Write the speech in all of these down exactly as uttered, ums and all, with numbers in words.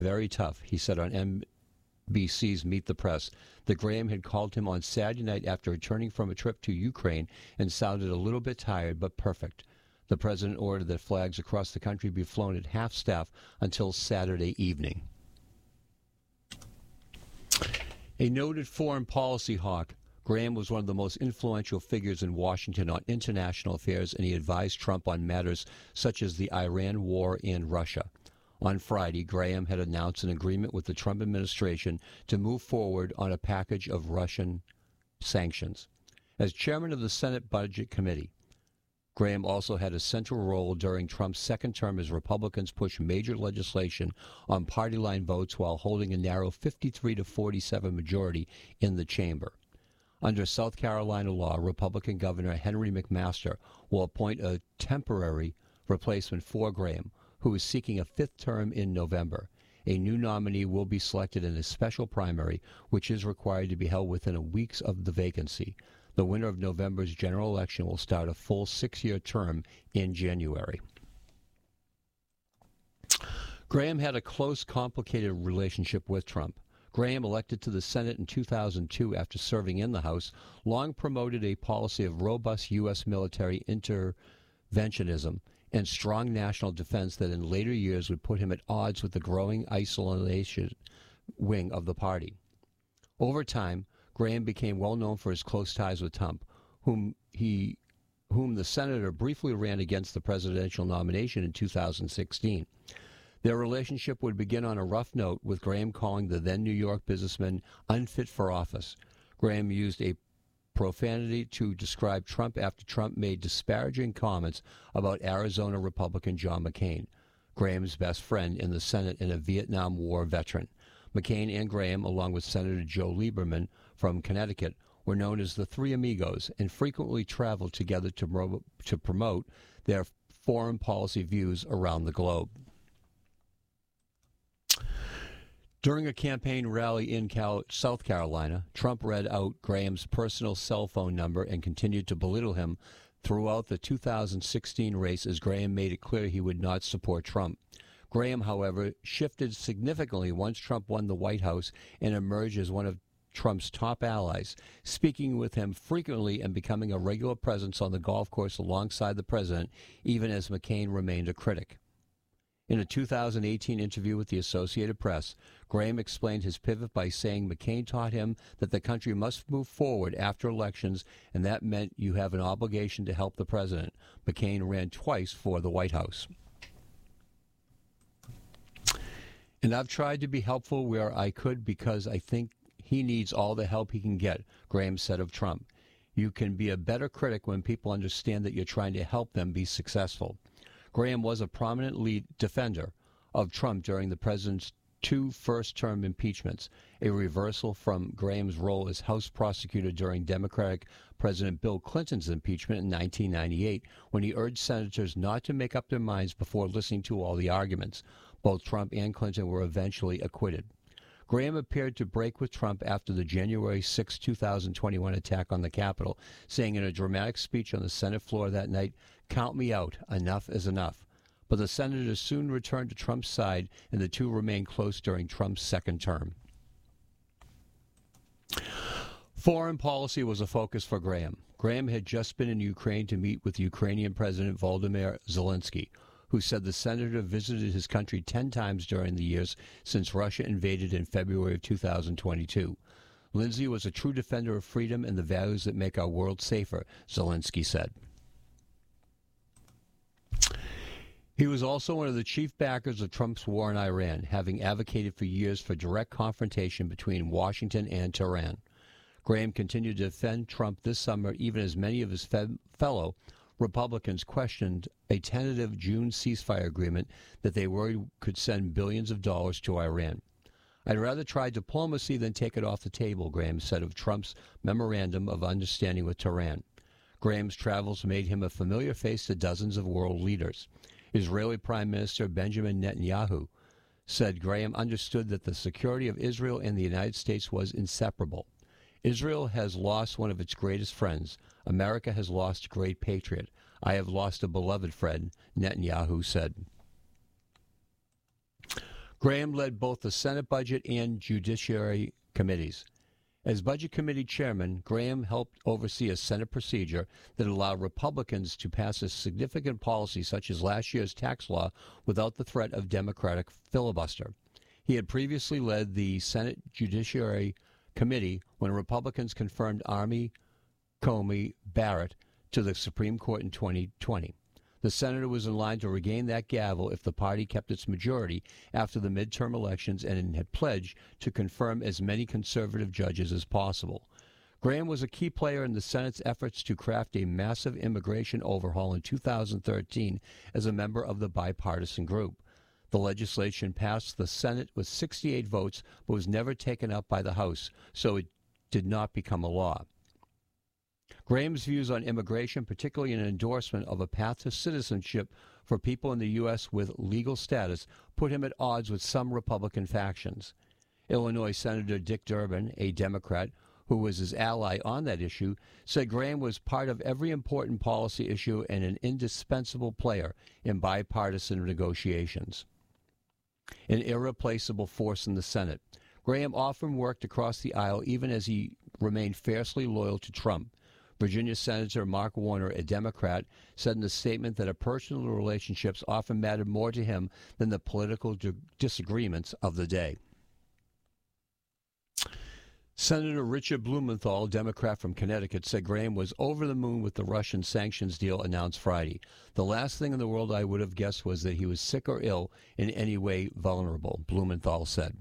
very tough, he said on N B C's Meet the Press that Graham had called him on Saturday night after returning from a trip to Ukraine and sounded a little bit tired but perfect. The president ordered that flags across the country be flown at half-staff until Saturday evening. A noted foreign policy hawk, Graham was one of the most influential figures in Washington on international affairs, and he advised Trump on matters such as the Iran war and Russia. On Friday, Graham had announced an agreement with the Trump administration to move forward on a package of Russian sanctions. As chairman of the Senate Budget Committee, Graham also had a central role during Trump's second term as Republicans pushed major legislation on party line votes while holding a narrow fifty-three to forty-seven majority in the chamber. Under South Carolina law, Republican Governor Henry McMaster will appoint a temporary replacement for Graham, who is seeking a fifth term in November. A new nominee will be selected in a special primary, which is required to be held within a week of the vacancy. The winner of November's general election will start a full six-year term in January. Graham had a close, complicated relationship with Trump. Graham, elected to the Senate in two thousand two after serving in the House, long promoted a policy of robust U S military interventionism and strong national defense that in later years would put him at odds with the growing isolation wing of the party. Over time, Graham became well known for his close ties with Trump, whom he, whom the senator briefly ran against the presidential nomination in two thousand sixteen. Their relationship would begin on a rough note, with Graham calling the then New York businessman unfit for office. Graham used a profanity to describe Trump after Trump made disparaging comments about Arizona Republican John McCain, Graham's best friend in the Senate and a Vietnam War veteran. McCain and Graham, along with Senator Joe Lieberman from Connecticut, were known as the Three Amigos and frequently traveled together to, pro- to promote their foreign policy views around the globe. During a campaign rally in Cal- South Carolina, Trump read out Graham's personal cell phone number and continued to belittle him throughout the two thousand sixteen race as Graham made it clear he would not support Trump. Graham, however, shifted significantly once Trump won the White House and emerged as one of Trump's top allies, speaking with him frequently and becoming a regular presence on the golf course alongside the president, even as McCain remained a critic. In a two thousand eighteen interview with the Associated Press, Graham explained his pivot by saying McCain taught him that the country must move forward after elections, and that meant you have an obligation to help the president. McCain ran twice for the White House. And I've tried to be helpful where I could because I think he needs all the help he can get, Graham said of Trump. You can be a better critic when people understand that you're trying to help them be successful. Graham was a prominent lead defender of Trump during the president's two first-term impeachments, a reversal from Graham's role as House prosecutor during Democratic President Bill Clinton's impeachment in nineteen ninety-eight, when he urged senators not to make up their minds before listening to all the arguments. Both Trump and Clinton were eventually acquitted. Graham appeared to break with Trump after the January sixth, two thousand twenty-one attack on the Capitol, saying in a dramatic speech on the Senate floor that night, "Count me out, enough is enough." But the senators soon returned to Trump's side, and the two remained close during Trump's second term. Foreign policy was a focus for Graham. Graham had just been in Ukraine to meet with Ukrainian President Volodymyr Zelensky, who said the senator visited his country ten times during the years since Russia invaded in February of two thousand twenty-two. Lindsay was a true defender of freedom and the values that make our world safer, Zelensky said. He was also one of the chief backers of Trump's war in Iran, having advocated for years for direct confrontation between Washington and Tehran. Graham continued to defend Trump this summer, even as many of his fe- fellow Republicans questioned a tentative June ceasefire agreement that they worried could send billions of dollars to Iran. "I'd rather try diplomacy than take it off the table," Graham said of Trump's memorandum of understanding with Tehran. Graham's travels made him a familiar face to dozens of world leaders. Israeli Prime Minister Benjamin Netanyahu said Graham understood that the security of Israel and the United States was inseparable. "Israel has lost one of its greatest friends. America has lost a great patriot. I have lost a beloved friend," Netanyahu said. Graham led both the Senate Budget and Judiciary committees. As Budget Committee chairman, Graham helped oversee a Senate procedure that allowed Republicans to pass a significant policy such as last year's tax law without the threat of Democratic filibuster. He had previously led the Senate Judiciary Committee when Republicans confirmed Amy Coney Barrett to the Supreme Court in twenty twenty. The senator was in line to regain that gavel if the party kept its majority after the midterm elections and had pledged to confirm as many conservative judges as possible. Graham was a key player in the Senate's efforts to craft a massive immigration overhaul in two thousand thirteen as a member of the bipartisan group. The legislation passed the Senate with sixty-eight votes but was never taken up by the House, so it did not become a law. Graham's views on immigration, particularly an endorsement of a path to citizenship for people in the U S with legal status, put him at odds with some Republican factions. Illinois Senator Dick Durbin, a Democrat who was his ally on that issue, said Graham was part of every important policy issue and an indispensable player in bipartisan negotiations. An irreplaceable force in the Senate, Graham often worked across the aisle even as he remained fiercely loyal to Trump. Virginia Senator Mark Warner, a Democrat, said in a statement that personal relationships often mattered more to him than the political d- disagreements of the day. Senator Richard Blumenthal, Democrat from Connecticut, said Graham was over the moon with the Russian sanctions deal announced Friday. The last thing in the world I would have guessed was that he was sick or ill, in any way vulnerable, Blumenthal said.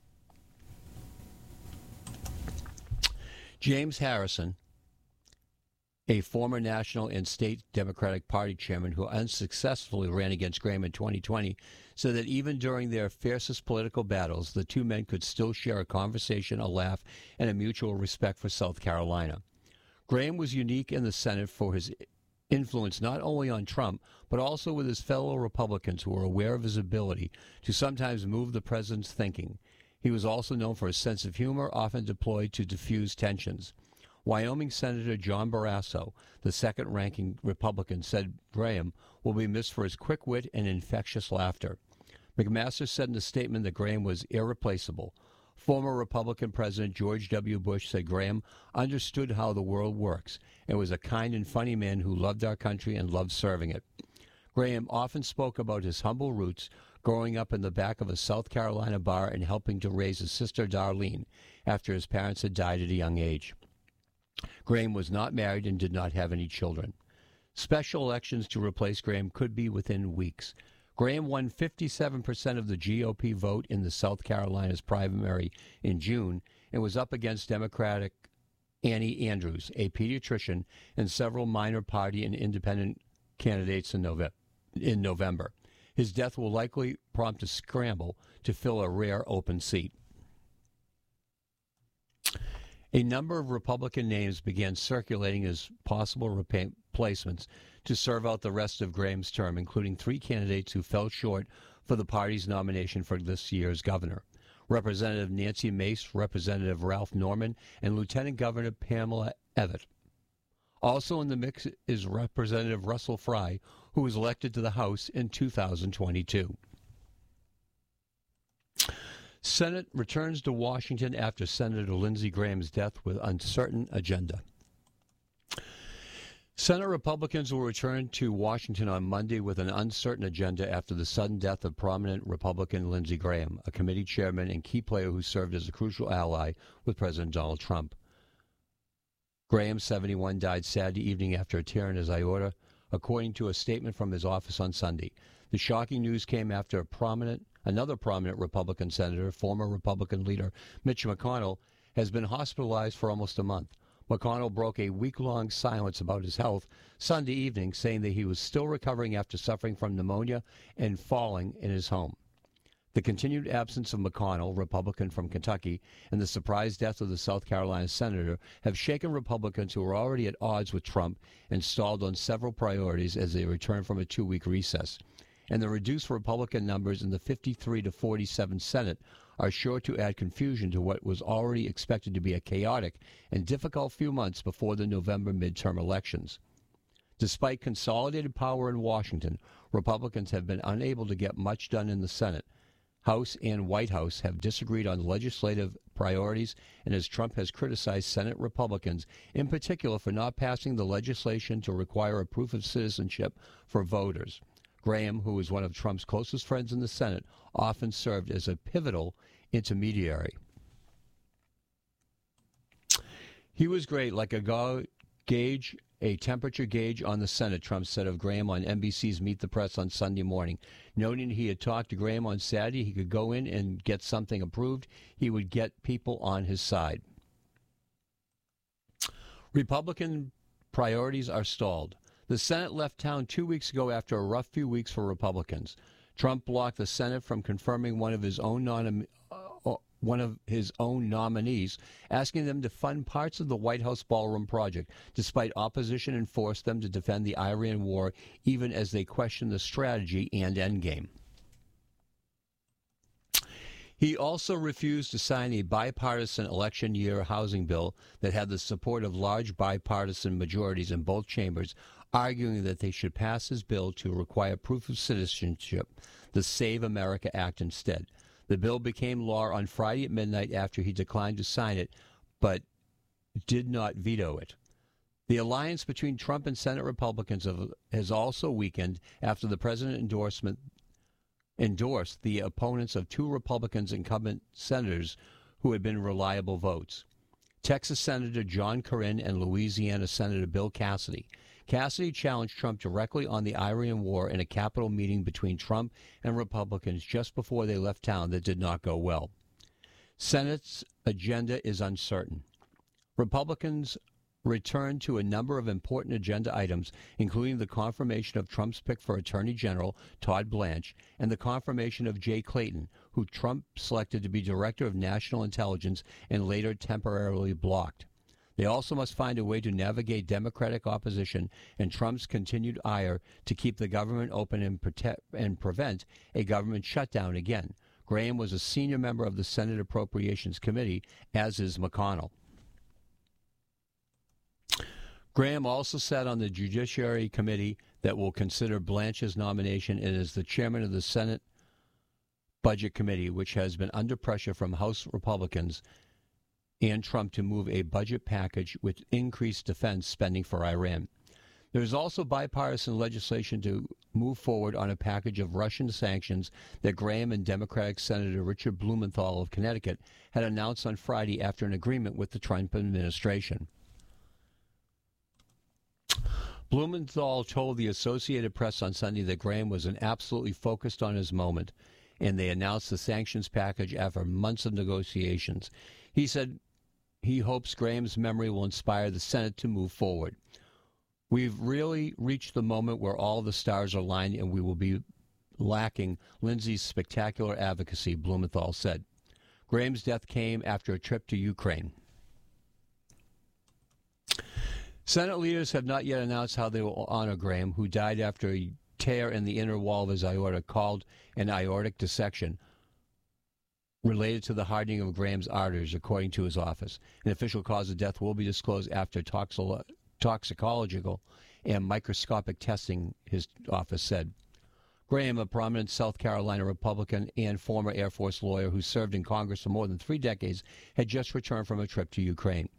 James Harrison, a former national and state Democratic Party chairman who unsuccessfully ran against Graham in twenty twenty, said that even during their fiercest political battles, the two men could still share a conversation, a laugh, and a mutual respect for South Carolina. Graham was unique in the Senate for his influence not only on Trump, but also with his fellow Republicans who were aware of his ability to sometimes move the president's thinking. He was also known for his sense of humor, often deployed to diffuse tensions. Wyoming Senator John Barrasso, the second-ranking Republican, said Graham will be missed for his quick wit and infectious laughter. McMaster said in a statement that Graham was irreplaceable. Former Republican President George W. Bush said Graham understood how the world works and was a kind and funny man who loved our country and loved serving it. Graham often spoke about his humble roots, growing up in the back of a South Carolina bar and helping to raise his sister Darlene after his parents had died at a young age. Graham was not married and did not have any children. Special elections to replace Graham could be within weeks. Graham won fifty-seven percent of the G O P vote in the South Carolina's primary in June and was up against Democratic Annie Andrews, a pediatrician, and several minor party and independent candidates in Nove- in November. His death will likely prompt a scramble to fill a rare open seat. A number of Republican names began circulating as possible replacements to serve out the rest of Graham's term, including three candidates who fell short for the party's nomination for this year's governor: Representative Nancy Mace, Representative Ralph Norman, and Lieutenant Governor Pamela Evett. Also in the mix is Representative Russell Fry, who was elected to the House in two thousand twenty-two. Senate returns to Washington after Senator Lindsey Graham's death with uncertain agenda. Senate Republicans will return to Washington on Monday with an uncertain agenda after the sudden death of prominent Republican Lindsey Graham, a committee chairman and key player who served as a crucial ally with President Donald Trump. Graham, seventy-one, died Saturday evening after a tear in his aorta, according to a statement from his office on Sunday. The shocking news came after a prominent Another prominent Republican senator, former Republican leader Mitch McConnell, has been hospitalized for almost a month. McConnell broke a week-long silence about his health Sunday evening, saying that he was still recovering after suffering from pneumonia and falling in his home. The continued absence of McConnell, Republican from Kentucky, and the surprise death of the South Carolina senator have shaken Republicans who were already at odds with Trump and stalled on several priorities as they return from a two-week recess. And the reduced Republican numbers in the fifty-three to forty-seven Senate are sure to add confusion to what was already expected to be a chaotic and difficult few months before the November midterm elections. Despite consolidated power in Washington, Republicans have been unable to get much done in the Senate. House and White House have disagreed on legislative priorities, and as Trump has criticized Senate Republicans, in particular for not passing the legislation to require a proof of citizenship for voters. Graham, who is one of Trump's closest friends in the Senate, often served as a pivotal intermediary. He was great, like a go- gauge, a temperature gauge on the Senate, Trump said of Graham on N B C's Meet the Press on Sunday morning. Noting he had talked to Graham on Saturday, he could go in and get something approved. He would get people on his side. Republican priorities are stalled. The Senate left town two weeks ago after a rough few weeks for Republicans. Trump blocked the Senate from confirming one of his own non- uh, one of his own nominees, asking them to fund parts of the White House ballroom project, despite opposition, and forced them to defend the Iran war, even as they questioned the strategy and endgame. He also refused to sign a bipartisan election year housing bill that had the support of large bipartisan majorities in both chambers, arguing that they should pass his bill to require proof of citizenship, the Save America Act, instead. The bill became law on Friday at midnight after he declined to sign it, but did not veto it. The alliance between Trump and Senate Republicans have, has also weakened after the president endorsement endorsed the opponents of two Republicans incumbent senators who had been reliable votes. Texas Senator John Cornyn and Louisiana Senator Bill Cassidy. Cassidy challenged Trump directly on the Iran war in a Capitol meeting between Trump and Republicans just before they left town that did not go well. Senate's agenda is uncertain. Republicans returned to a number of important agenda items, including the confirmation of Trump's pick for Attorney General, Todd Blanche, and the confirmation of Jay Clayton, who Trump selected to be Director of National Intelligence and later temporarily blocked. They also must find a way to navigate Democratic opposition and Trump's continued ire to keep the government open and, protect, and prevent a government shutdown again. Graham was a senior member of the Senate Appropriations Committee, as is McConnell. Graham also sat on the Judiciary Committee that will consider Blanche's nomination and is the chairman of the Senate Budget Committee, which has been under pressure from House Republicans and Trump to move a budget package with increased defense spending for Iran. There is also bipartisan legislation to move forward on a package of Russian sanctions that Graham and Democratic Senator Richard Blumenthal of Connecticut had announced on Friday after an agreement with the Trump administration. Blumenthal told the Associated Press on Sunday that Graham was an absolutely focused on his moment, and they announced the sanctions package after months of negotiations. He said he hopes Graham's memory will inspire the Senate to move forward. We've really reached the moment where all the stars are aligned, and we will be lacking Lindsey's spectacular advocacy, Blumenthal said. Graham's death came after a trip to Ukraine. Senate leaders have not yet announced how they will honor Graham, who died after a tear in the inner wall of his aorta called an aortic dissection, related to the hardening of Graham's arteries, according to his office. An official cause of death will be disclosed after toxolo- toxicological and microscopic testing, his office said. Graham, a prominent South Carolina Republican and former Air Force lawyer who served in Congress for more than three decades, had just returned from a trip to Ukraine.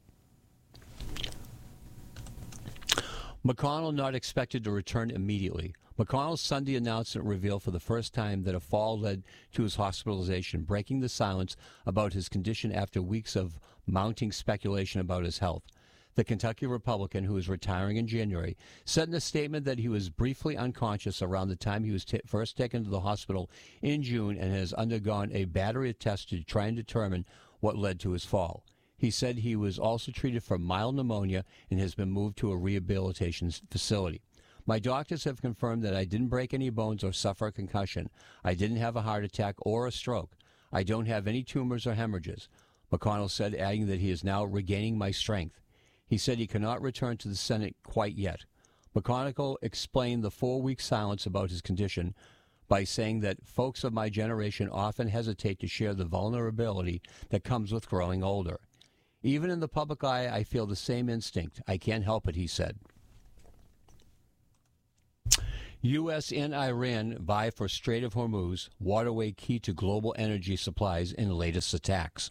McConnell not expected to return immediately. McConnell's Sunday announcement revealed for the first time that a fall led to his hospitalization, breaking the silence about his condition after weeks of mounting speculation about his health. The Kentucky Republican, who is retiring in January, said in a statement that he was briefly unconscious around the time he was t- first taken to the hospital in June and has undergone a battery of tests to try and determine what led to his fall. He said he was also treated for mild pneumonia and has been moved to a rehabilitation facility. My doctors have confirmed that I didn't break any bones or suffer a concussion. I didn't have a heart attack or a stroke. I don't have any tumors or hemorrhages, McConnell said, adding that he is now regaining my strength. He said he cannot return to the Senate quite yet. McConnell explained the four-week silence about his condition by saying that folks of my generation often hesitate to share the vulnerability that comes with growing older. Even in the public eye, I feel the same instinct. I can't help it, he said. U S and Iran vie for Strait of Hormuz, waterway key to global energy supplies in latest attacks.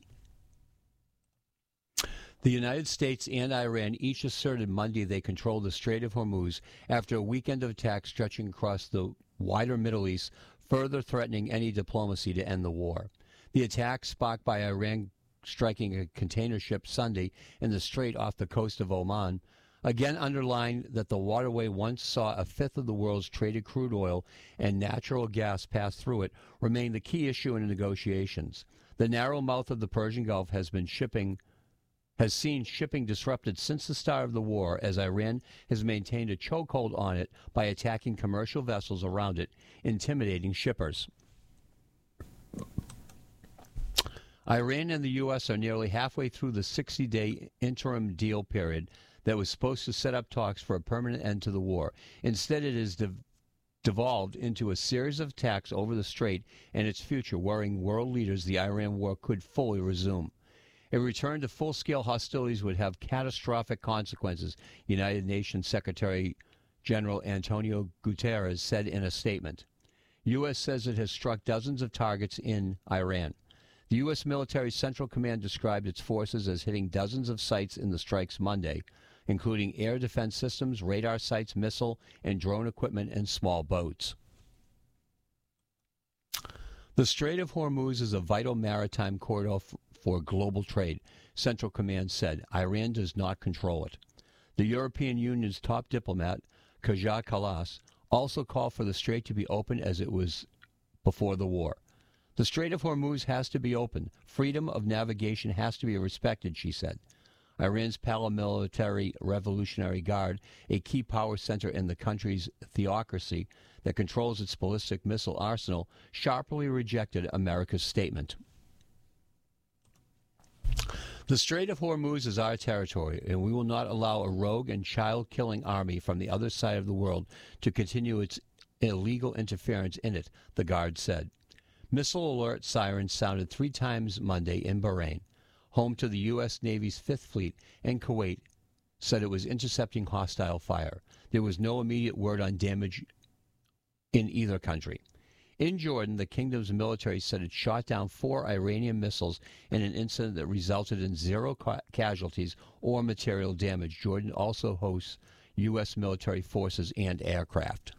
The United States and Iran each asserted Monday they controlled the Strait of Hormuz after a weekend of attacks stretching across the wider Middle East, further threatening any diplomacy to end the war. The attack, sparked by Iran striking a container ship Sunday in the strait off the coast of Oman, again underlined that the waterway once saw a fifth of the world's traded crude oil and natural gas pass through it, remained the key issue in the negotiations. The narrow mouth of the Persian Gulf has been shipping has seen shipping disrupted since the start of the war, as Iran has maintained a chokehold on it by attacking commercial vessels around it, intimidating shippers. Iran and the U S are nearly halfway through the sixty-day interim deal period that was supposed to set up talks for a permanent end to the war. Instead, it has dev- devolved into a series of attacks over the strait and its future, worrying world leaders the Iran war could fully resume. A return to full-scale hostilities would have catastrophic consequences, United Nations Secretary General Antonio Guterres said in a statement. U S says it has struck dozens of targets in Iran. The U S Military Central Command described its forces as hitting dozens of sites in the strikes Monday, including air defense systems, radar sites, missile and drone equipment, and small boats. The Strait of Hormuz is a vital maritime corridor f- for global trade, Central Command said. Iran does not control it. The European Union's top diplomat, Kaja Kallas, also called for the strait to be open as it was before the war. The Strait of Hormuz has to be open. Freedom of navigation has to be respected, she said. Iran's paramilitary Revolutionary Guard, a key power center in the country's theocracy that controls its ballistic missile arsenal, sharply rejected America's statement. The Strait of Hormuz is our territory, and we will not allow a rogue and child-killing army from the other side of the world to continue its illegal interference in it, the Guard said. Missile alert sirens sounded three times Monday in Bahrain, home to the U S Navy's Fifth Fleet, and Kuwait said it was intercepting hostile fire. There was no immediate word on damage in either country. In Jordan, the kingdom's military said it shot down four Iranian missiles in an incident that resulted in zero ca- casualties or material damage. Jordan also hosts U S military forces and aircraft.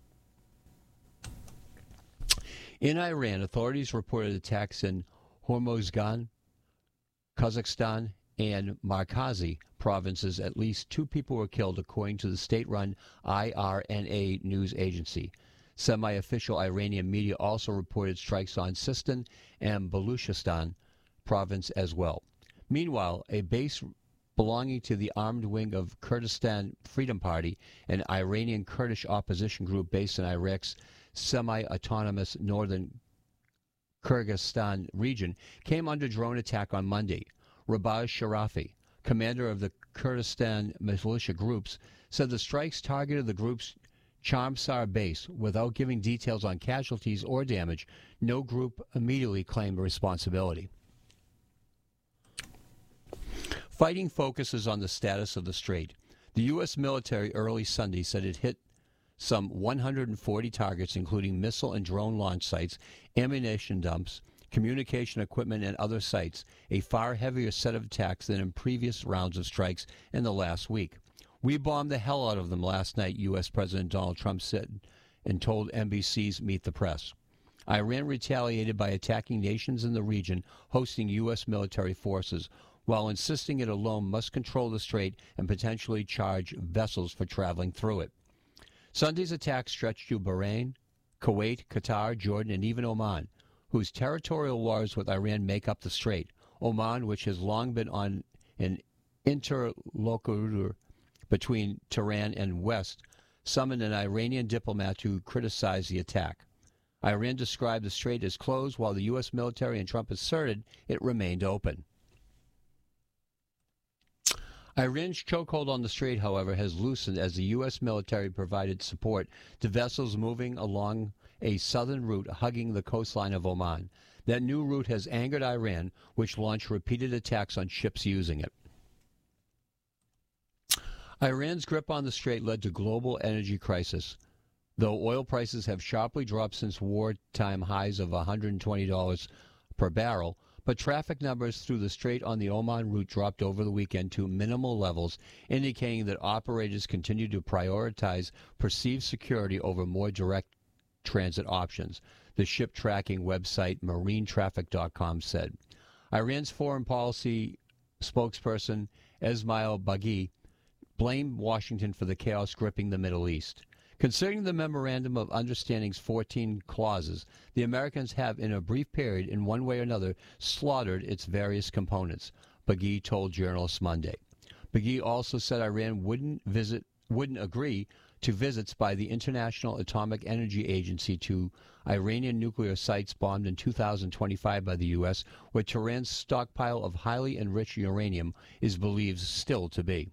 In Iran, authorities reported attacks in Hormozgan, Kazakhstan, and Markazi provinces. At least two people were killed, according to the state-run I R N A news agency. Semi-official Iranian media also reported strikes on Sistan and Baluchistan province as well. Meanwhile, a base belonging to the armed wing of Kurdistan Freedom Party, an Iranian Kurdish opposition group based in Iraq's semi-autonomous northern Kyrgyzstan region, came under drone attack on Monday. Rabaz Sharafi, commander of the Kurdistan militia groups, said the strikes targeted the group's Chamsar base. Without giving details on casualties or damage, no group immediately claimed responsibility. Fighting focuses on the status of the strait. The U S military early Sunday said it hit some one hundred forty targets, including missile and drone launch sites, ammunition dumps, communication equipment, and other sites, a far heavier set of attacks than in previous rounds of strikes in the last week. We bombed the hell out of them last night, U S President Donald Trump said and told N B C's Meet the Press. Iran retaliated by attacking nations in the region hosting U S military forces, while insisting it alone must control the strait and potentially charge vessels for traveling through it. Sunday's attack stretched to Bahrain, Kuwait, Qatar, Jordan, and even Oman, whose territorial waters with Iran make up the strait. Oman, which has long been on an interlocutor between Tehran and West, summoned an Iranian diplomat to criticize the attack. Iran described the strait as closed, while the U S military and Trump asserted it remained open. Iran's chokehold on the strait, however, has loosened as the U S military provided support to vessels moving along a southern route hugging the coastline of Oman. That new route has angered Iran, which launched repeated attacks on ships using it. Iran's grip on the strait led to global energy crisis, Though oil prices have sharply dropped since wartime highs of one hundred twenty dollars per barrel, but traffic numbers through the Strait on the Oman route dropped over the weekend to minimal levels, indicating that operators continue to prioritize perceived security over more direct transit options, the ship tracking website marine traffic dot com said. Iran's foreign policy spokesperson Esmail Baghi blamed Washington for the chaos gripping the Middle East. Considering the Memorandum of Understanding's fourteen clauses, the Americans have, in a brief period, in one way or another, slaughtered its various components, Baghi told journalists Monday. Baghi also said Iran wouldn't visit, wouldn't agree to visits by the International Atomic Energy Agency to Iranian nuclear sites bombed in two thousand twenty-five by the U S, where Tehran's stockpile of highly enriched uranium is believed still to be.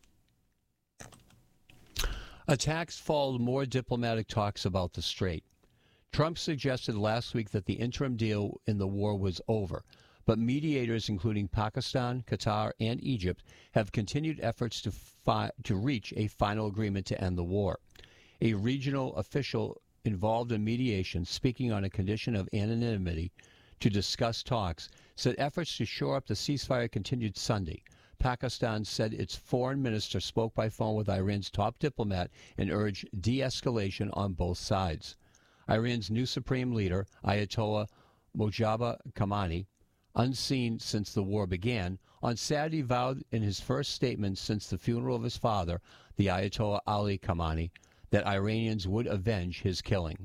Attacks followed more diplomatic talks about the Strait. Trump suggested last week that the interim deal in the war was over, but mediators including Pakistan, Qatar, and Egypt have continued efforts to, fi- to reach a final agreement to end the war. A regional official involved in mediation, speaking on a condition of anonymity to discuss talks, said efforts to shore up the ceasefire continued Sunday. Pakistan said its foreign minister spoke by phone with Iran's top diplomat and urged de-escalation on both sides. Iran's new supreme leader, Ayatollah Mojtaba Khamenei, unseen since the war began, on Saturday vowed in his first statement since the funeral of his father, the Ayatollah Ali Khamenei, that Iranians would avenge his killing.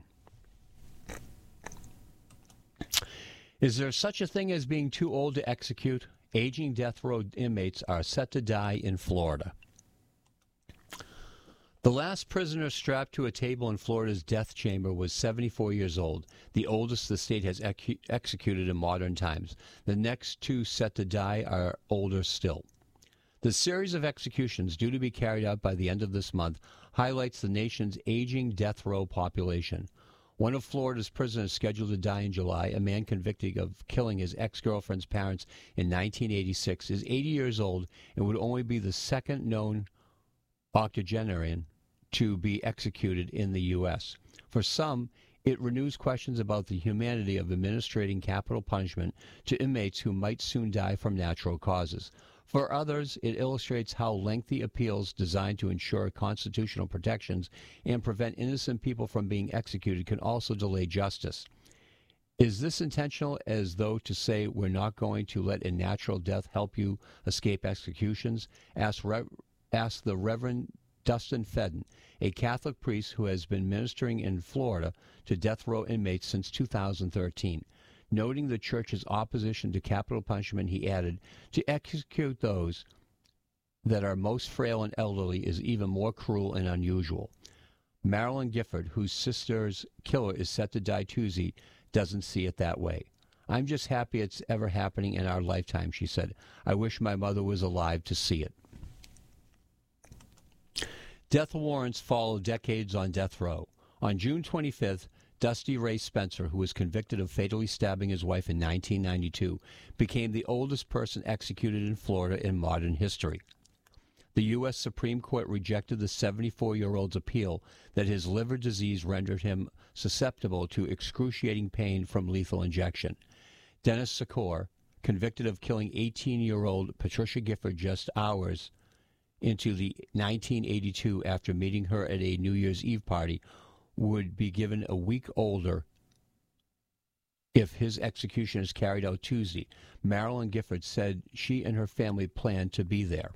Is there such a thing as being too old to execute? Aging death row inmates are set to die in Florida. The last prisoner strapped to a table in Florida's death chamber was seventy-four years old, the oldest the state has ex- executed in modern times. The next two set to die are older still. The series of executions due to be carried out by the end of this month highlights the nation's aging death row population. One of Florida's prisoners scheduled to die in July, a man convicted of killing his ex-girlfriend's parents in nineteen eighty-six, is eighty years old and would only be the second known octogenarian to be executed in the U S. For some, it renews questions about the humanity of administering capital punishment to inmates who might soon die from natural causes. For others, it illustrates how lengthy appeals designed to ensure constitutional protections and prevent innocent people from being executed can also delay justice. Is this intentional, as though to say we're not going to let a natural death help you escape executions? Asked, Re- asked the Reverend Dustin Fedden, a Catholic priest who has been ministering in Florida to death row inmates since two thousand thirteen. Noting the church's opposition to capital punishment, he added, to execute those that are most frail and elderly is even more cruel and unusual. Marilyn Gifford, whose sister's killer is set to die Tuesday, doesn't see it that way. I'm just happy it's ever happening in our lifetime, she said. I wish my mother was alive to see it. Death warrants follow decades on death row. On June twenty-fifth, Dusty Ray Spencer, who was convicted of fatally stabbing his wife in nineteen ninety-two, became the oldest person executed in Florida in modern history. The U S Supreme Court rejected the seventy-four-year-old's appeal that his liver disease rendered him susceptible to excruciating pain from lethal injection. Dennis Secor, convicted of killing eighteen-year-old Patricia Gifford just hours into the nineteen eighty-two after meeting her at a New Year's Eve party, would be given a week older if his execution is carried out Tuesday. Marilyn Gifford said she and her family plan to be there.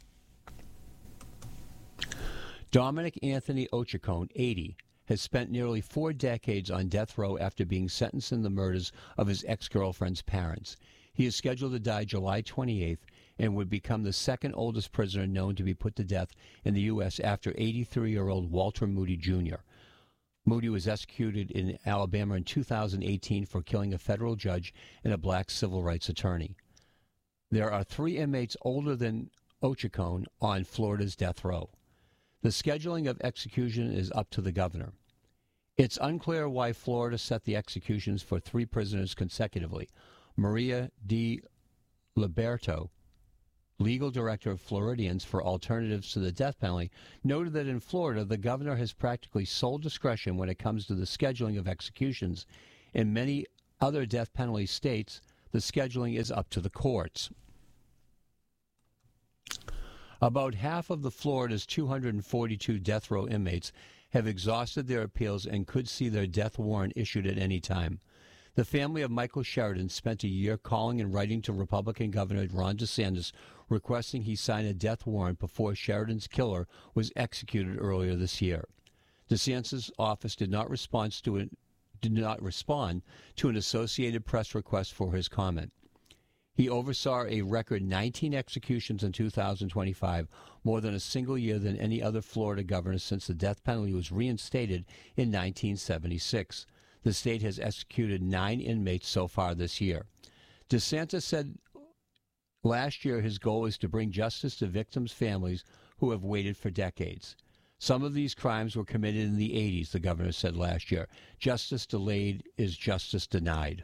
Dominic Anthony Ochacon, eighty, has spent nearly four decades on death row after being sentenced in the murders of his ex-girlfriend's parents. He is scheduled to die July twenty-eighth and would become the second oldest prisoner known to be put to death in the U S after eighty-three-year-old Walter Moody Junior Moody was executed in Alabama in two thousand eighteen for killing a federal judge and a black civil rights attorney. There are three inmates older than Ochacon on Florida's death row. The scheduling of execution is up to the governor. It's unclear why Florida set the executions for three prisoners consecutively. Maria D. Liberto, legal director of Floridians for Alternatives to the Death Penalty, noted that in Florida, the governor has practically sole discretion when it comes to the scheduling of executions. In many other death penalty states, the scheduling is up to the courts. About half of the Florida's two hundred forty-two death row inmates have exhausted their appeals and could see their death warrant issued at any time. The family of Michael Sheridan spent a year calling and writing to Republican Governor Ron DeSantis requesting he sign a death warrant before Sheridan's killer was executed earlier this year. DeSantis' office did not respond to it, did not respond to an Associated Press request for his comment. He oversaw a record nineteen executions in two thousand twenty-five, more than a single year than any other Florida governor since the death penalty was reinstated in nineteen seventy-six. The state has executed nine inmates so far this year. DeSantis said last year his goal is to bring justice to victims' families who have waited for decades. Some of these crimes were committed in the eighties, the governor said last year. Justice delayed is justice denied.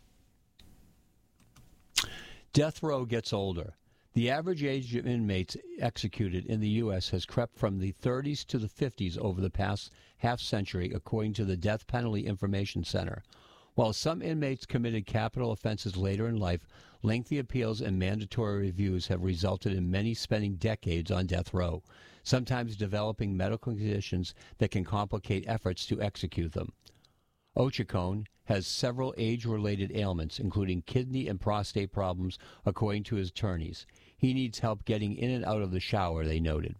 Death row gets older. The average age of inmates executed in the U S has crept from the thirties to the fifties over the past half century, according to the Death Penalty Information Center. While some inmates committed capital offenses later in life, lengthy appeals and mandatory reviews have resulted in many spending decades on death row, sometimes developing medical conditions that can complicate efforts to execute them. Ochacon has several age-related ailments, including kidney and prostate problems, according to his attorneys. He needs help getting in and out of the shower, they noted.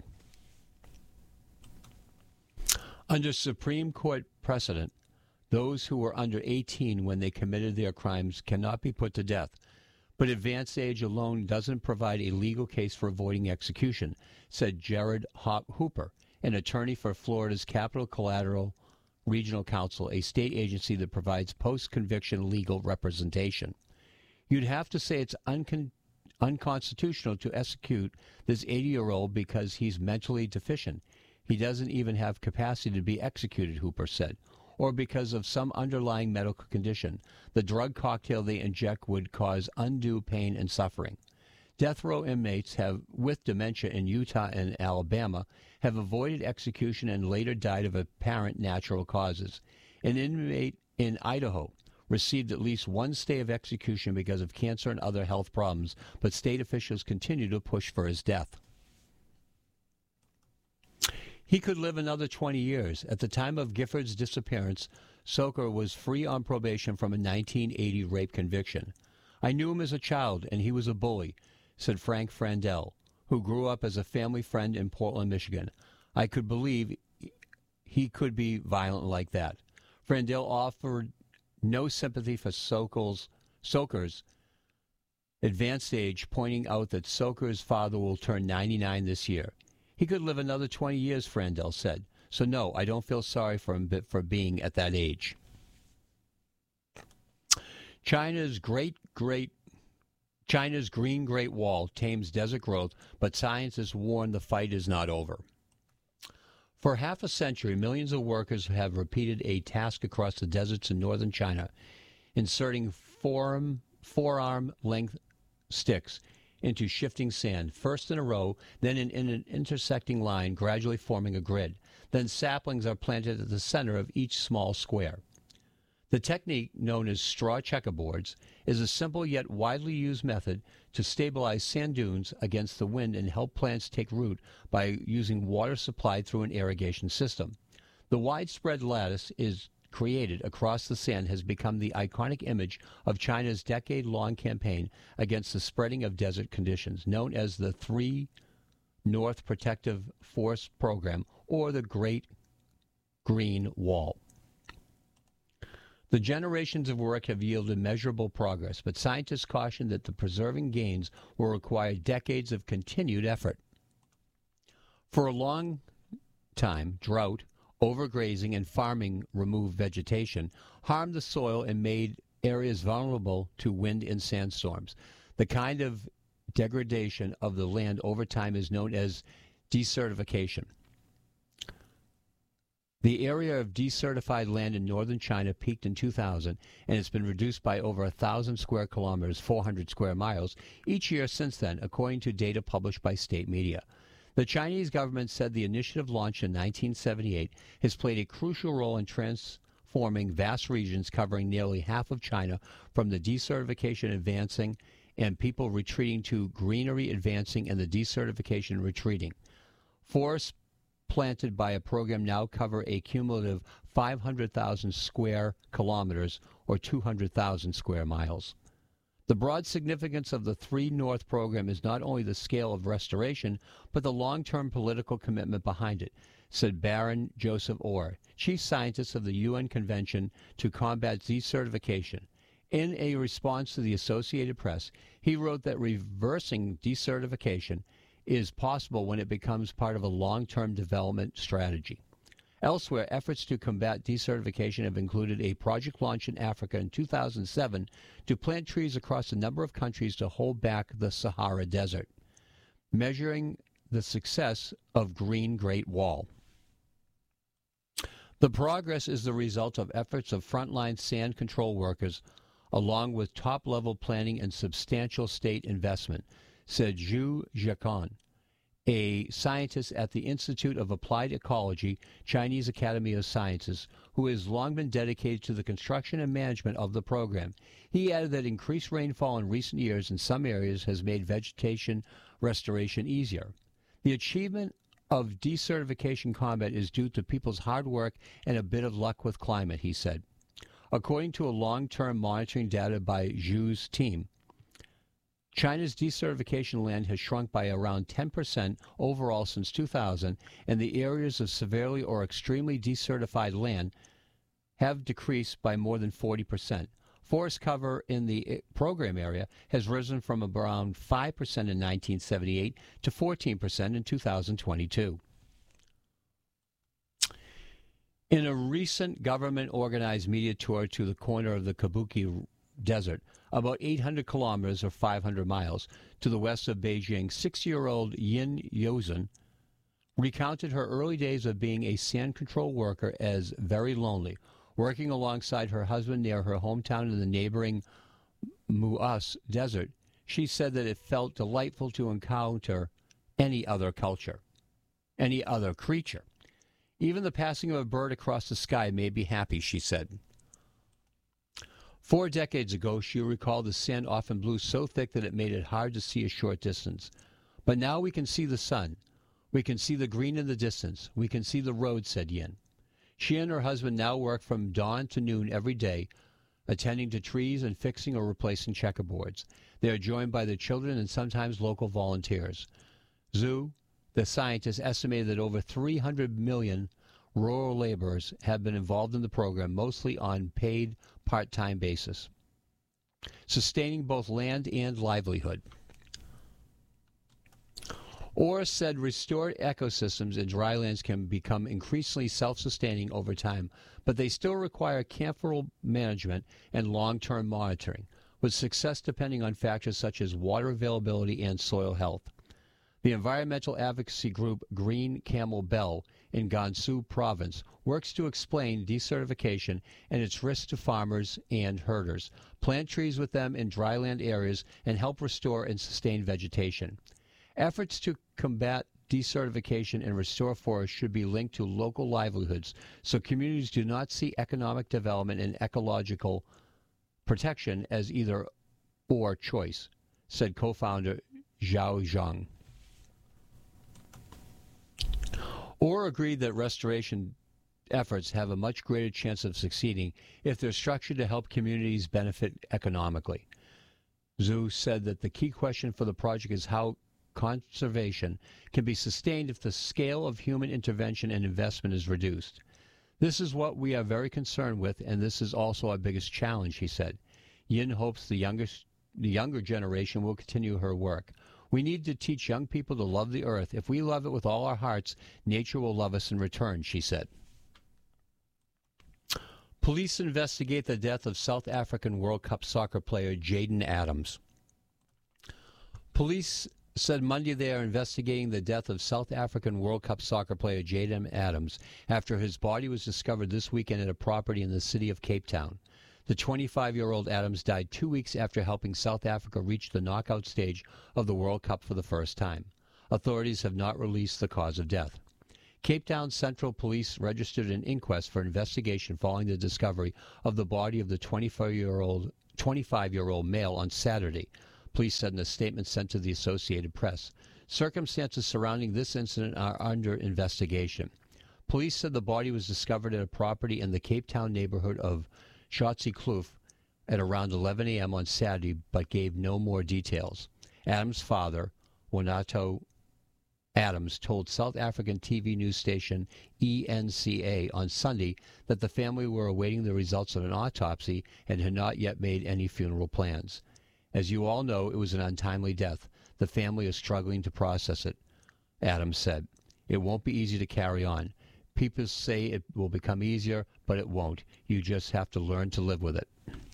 Under Supreme Court precedent, those who were under eighteen when they committed their crimes cannot be put to death, but advanced age alone doesn't provide a legal case for avoiding execution, said Jared Hooper, an attorney for Florida's Capital Collateral Regional Council, a state agency that provides post-conviction legal representation. You'd have to say it's uncon- unconstitutional to execute this eighty-year-old because he's mentally deficient. He doesn't even have capacity to be executed, Hooper said, or because of some underlying medical condition. The drug cocktail they inject would cause undue pain and suffering. Death row inmates have, with dementia in Utah and Alabama, have avoided execution and later died of apparent natural causes. An inmate in Idaho received at least one stay of execution because of cancer and other health problems, but state officials continue to push for his death. He could live another twenty years. At the time of Gifford's disappearance, Soker was free on probation from a nineteen eighty rape conviction. I knew him as a child, and he was a bully, said Frank Frandell, who grew up as a family friend in Portland, Michigan. I could believe he could be violent like that. Frandell offered no sympathy for Soker's, Soker's advanced age, pointing out that Soker's father will turn ninety-nine this year. He could live another twenty years, Frandell said. So no, I don't feel sorry for him for being at that age. China's great, great China's Green Great Wall tames desert growth, but scientists warn the fight is not over. For half a century, millions of workers have repeated a task across the deserts in northern China, inserting forearm, forearm-length sticks into shifting sand, first in a row, then in, in an intersecting line, gradually forming a grid. Then saplings are planted at the center of each small square. The technique, known as straw checkerboards, is a simple yet widely used method to stabilize sand dunes against the wind and help plants take root by using water supplied through an irrigation system. The widespread lattice is created across the sand has become the iconic image of China's decade-long campaign against the spreading of desert conditions, known as the Three North Protective Force Program, or the Great Green Wall. The generations of work have yielded measurable progress, but scientists caution that the preserving gains will require decades of continued effort. For a long time, drought, overgrazing, and farming removed vegetation, harmed the soil and made areas vulnerable to wind and sandstorms. The kind of degradation of the land over time is known as desertification. The area of desertified land in northern China peaked in two thousand, and it's been reduced by over one thousand square kilometers, four hundred square miles, each year since then, according to data published by state media. The Chinese government said the initiative, launched in nineteen seventy-eight, has played a crucial role in transforming vast regions covering nearly half of China from the desertification advancing and people retreating to greenery advancing and the desertification retreating. Forests planted by a program now cover a cumulative five hundred thousand square kilometers or two hundred thousand square miles. The broad significance of the Three North program is not only the scale of restoration, but the long-term political commitment behind it, said Baron Joseph Orr, chief scientist of the U N Convention to Combat Desertification. In a response to the Associated Press, he wrote that reversing desertification is possible when it becomes part of a long-term development strategy. Elsewhere, efforts to combat desertification have included a project launched in Africa in two thousand seven to plant trees across a number of countries to hold back the Sahara Desert, measuring the success of Green Great Wall. The progress is the result of efforts of frontline sand control workers, along with top-level planning and substantial state investment, said Zhu Jiakon, a scientist at the Institute of Applied Ecology, Chinese Academy of Sciences, who has long been dedicated to the construction and management of the program. He added that increased rainfall in recent years in some areas has made vegetation restoration easier. The achievement of desertification combat is due to people's hard work and a bit of luck with climate, he said. According to a long-term monitoring data by Zhu's team, China's desertification land has shrunk by around ten percent overall since two thousand, and the areas of severely or extremely desertified land have decreased by more than forty percent. Forest cover in the program area has risen from around five percent in nineteen seventy-eight to fourteen percent in two thousand twenty-two. In a recent government-organized media tour to the corner of the Kabuki Desert, about eight hundred kilometers or five hundred miles to the west of Beijing, six-year-old Yin Yozhen recounted her early days of being a sand control worker as very lonely, working alongside her husband near her hometown in the neighboring Muas Desert. She said that it felt delightful to encounter any other culture, any other creature. Even the passing of a bird across the sky made me happy, she said. Four decades ago, she recalled the sand often blew so thick that it made it hard to see a short distance. But now we can see the sun. We can see the green in the distance. We can see the road, said Yin. She and her husband now work from dawn to noon every day, attending to trees and fixing or replacing checkerboards. They are joined by their children and sometimes local volunteers. Zhu, the scientist, estimated that over three hundred million rural laborers have been involved in the program, mostly on paid part-time basis, sustaining both land and livelihood. Orr said restored ecosystems in drylands can become increasingly self-sustaining over time, but they still require careful management and long-term monitoring, with success depending on factors such as water availability and soil health. The environmental advocacy group Green Camel Bell in Gansu province works to explain desertification and its risks to farmers and herders, plant trees with them in dryland areas, and help restore and sustain vegetation. Efforts to combat desertification and restore forests should be linked to local livelihoods so communities do not see economic development and ecological protection as either or choice, said co-founder Zhao Zhang. Orr agreed that restoration efforts have a much greater chance of succeeding if they're structured to help communities benefit economically. Zhu said that the key question for the project is how conservation can be sustained if the scale of human intervention and investment is reduced. This is what we are very concerned with, and this is also our biggest challenge, he said. Yin hopes the youngest, the younger generation will continue her work. We need to teach young people to love the earth. If we love it with all our hearts, nature will love us in return, she said. Police investigate the death of South African World Cup soccer player Jaden Adams. Police said Monday they are investigating the death of South African World Cup soccer player Jaden Adams after his body was discovered this weekend at a property in the city of Cape Town. The twenty-five-year-old Adams died two weeks after helping South Africa reach the knockout stage of the World Cup for the first time. Authorities have not released the cause of death. Cape Town Central Police registered an inquest for investigation following the discovery of the body of the twenty-five-year-old twenty-five-year-old male on Saturday. Police said in a statement sent to the Associated Press. Circumstances surrounding this incident are under investigation. Police said the body was discovered at a property in the Cape Town neighborhood of Shotsi Kloof at around eleven a.m. on Saturday, but gave no more details. Adams' father, Wanato Adams, told South African T V news station E N C A on Sunday that the family were awaiting the results of an autopsy and had not yet made any funeral plans. As you all know, it was an untimely death. The family is struggling to process it, Adams said. It won't be easy to carry on. People say it will become easier, but it won't. You just have to learn to live with it.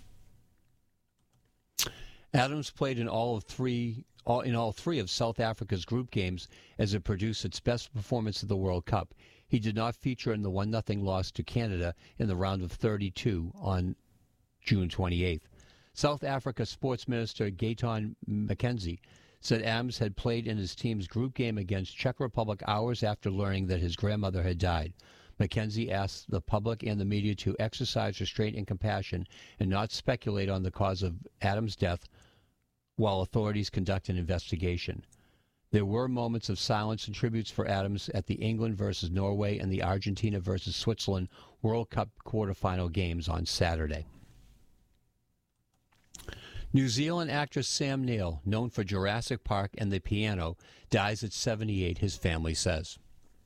Adams played in all of three all, in all three of South Africa's group games as it produced its best performance at the World Cup. He did not feature in the one nothing loss to Canada in the round of thirty-two on June twenty-eighth. South Africa Sports Minister Gayton McKenzie said Adams had played in his team's group game against Czech Republic hours after learning that his grandmother had died. McKenzie asked the public and the media to exercise restraint and compassion and not speculate on the cause of Adams' death while authorities conduct an investigation. There were moments of silence and tributes for Adams at the England versus Norway and the Argentina versus Switzerland World Cup quarterfinal games on Saturday. New Zealand actor Sam Neill, known for Jurassic Park and The Piano, dies at seventy-eight, his family says.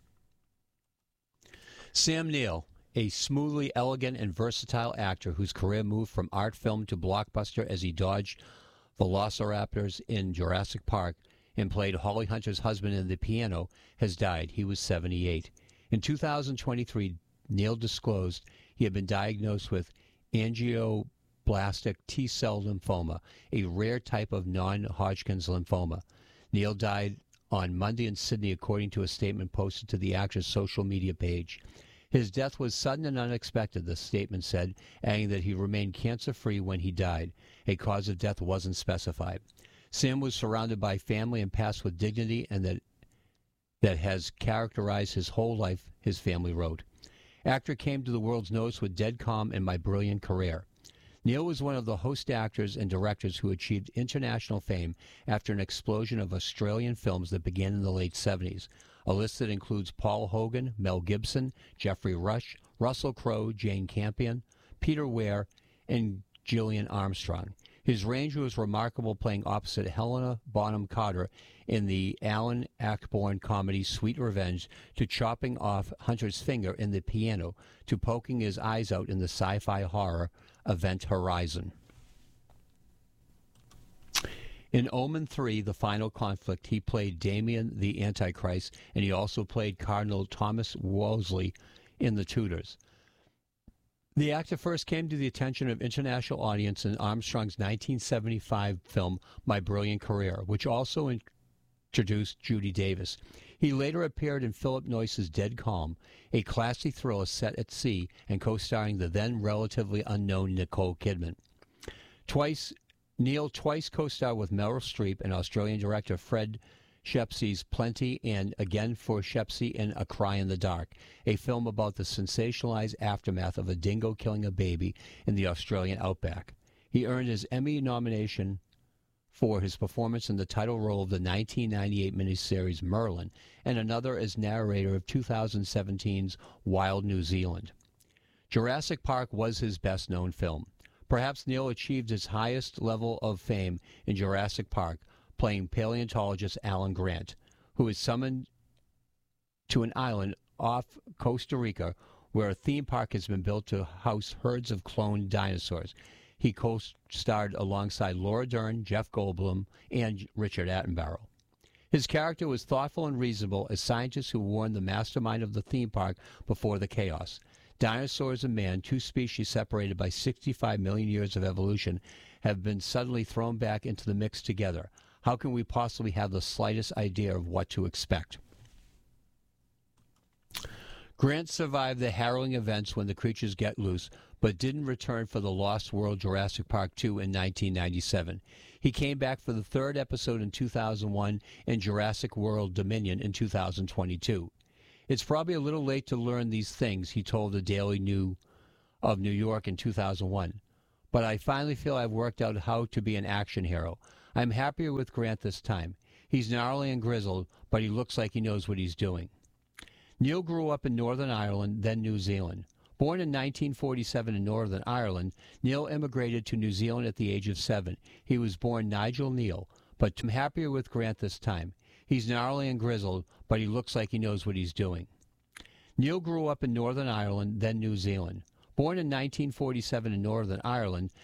Sam Neill, a smoothly elegant and versatile actor whose career moved from art film to blockbuster as he dodged velociraptors in Jurassic Park and played Holly Hunter's husband in The Piano, has died. He was seventy-eight. In two thousand twenty-three, Neill disclosed he had been diagnosed with angioblastic T-cell lymphoma, a rare type of non-Hodgkin's lymphoma. Neill died on Monday in Sydney, according to a statement posted to the actor's social media page. His death was sudden and unexpected, the statement said, adding that he remained cancer-free when he died. A cause of death wasn't specified. Sam was surrounded by family and passed with dignity and that that has characterized his whole life, his family wrote. Actor came to the world's notice with Dead Calm and My Brilliant Career. Neill was one of the host actors and directors who achieved international fame after an explosion of Australian films that began in the late seventies, a list that includes Paul Hogan, Mel Gibson, Jeffrey Rush, Russell Crowe, Jane Campion, Peter Weir, and Gillian Armstrong. His range was remarkable, playing opposite Helena Bonham Carter in the Alan Ayckbourn comedy Sweet Revenge, to chopping off Hunter's finger in The Piano, to poking his eyes out in the sci-fi horror Event Horizon. In Omen three, The Final Conflict, he played Damien the Antichrist, and he also played Cardinal Thomas Wolsey in The Tudors. The actor first came to the attention of international audience in Armstrong's nineteen seventy-five film My Brilliant Career, which also introduced Judy Davis. He later appeared in Philip Noyce's Dead Calm, a classy thriller set at sea and co-starring the then relatively unknown Nicole Kidman. Twice, Neill twice co-starred with Meryl Streep and Australian director Fred Shepsey's Plenty, and again for Shepsey in A Cry in the Dark, a film about the sensationalized aftermath of a dingo killing a baby in the Australian outback. He earned his Emmy nomination for his performance in the title role of the nineteen ninety-eight miniseries Merlin, and another as narrator of two thousand seventeen's Wild New Zealand. Jurassic Park was his best-known film. Perhaps Neill achieved his highest level of fame in Jurassic Park, playing paleontologist Alan Grant, who is summoned to an island off Costa Rica where a theme park has been built to house herds of cloned dinosaurs. He co-starred alongside Laura Dern, Jeff Goldblum, and Richard Attenborough. His character was thoughtful and reasonable as scientists who warned the mastermind of the theme park before the chaos. Dinosaurs and man, two species separated by sixty-five million years of evolution, have been suddenly thrown back into the mix together. How can we possibly have the slightest idea of what to expect? Grant survived the harrowing events When the Creatures Get Loose, but didn't return for The Lost World Jurassic Park two in nineteen ninety-seven. He came back for the third episode in two thousand one and Jurassic World Dominion in two thousand twenty-two. It's probably a little late to learn these things, he told the Daily News of New York in two thousand one. But I finally feel I've worked out how to be an action hero. I'm happier with Grant this time. He's gnarly and grizzled, but he looks like he knows what he's doing. Neil grew up in Northern Ireland, then New Zealand. Born in nineteen forty-seven in Northern Ireland, Neil immigrated to New Zealand at the age of seven. He was born Nigel Neil, but I'm happier with Grant this time. He's gnarly and grizzled, but he looks like he knows what he's doing. Neil grew up in Northern Ireland, then New Zealand. Born in nineteen forty-seven in Northern Ireland,